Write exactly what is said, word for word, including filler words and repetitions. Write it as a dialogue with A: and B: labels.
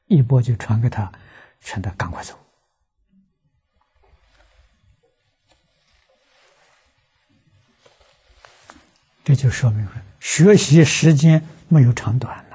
A: 一波就传给他，传他赶快走。这就说明了学习时间没有长短。